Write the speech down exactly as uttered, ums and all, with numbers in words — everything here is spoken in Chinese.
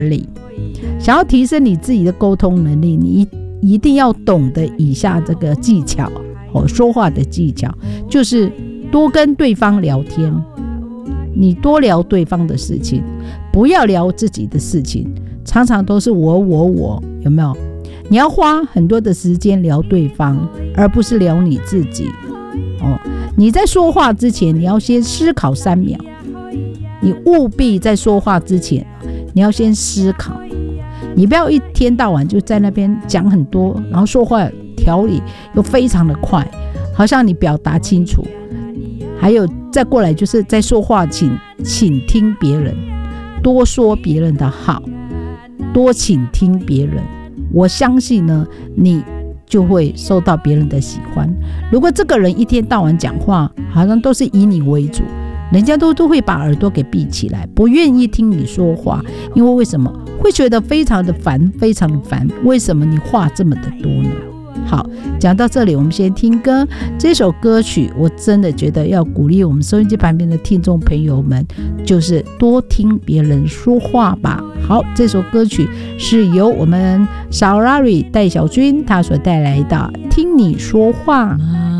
力。想要提升你自己的沟通能力，你一定要懂得以下这个技巧、哦、说话的技巧，就是多跟对方聊天，你多聊对方的事情，不要聊自己的事情，常常都是我我我，有没有？你要花很多的时间聊对方，而不是聊你自己。哦，你在说话之前，你要先思考三秒，你务必在说话之前，你要先思考，你不要一天到晚就在那边讲很多，然后说话条理又非常的快，好像你表达清楚。还有再过来就是在说话请倾听别人，多说别人的好，多倾听别人，我相信呢，你就会受到别人的喜欢。如果这个人一天到晚讲话好像都是以你为主，人家 都, 都会把耳朵给闭起来，不愿意听你说话。因为为什么会觉得非常的烦，非常的烦？为什么你话这么的多呢？好，讲到这里，我们先听歌。这首歌曲我真的觉得要鼓励我们收音机旁边的听众朋友们，就是多听别人说话吧。好，这首歌曲是由我们 Saorari 戴小军他所带来的《听你说话》。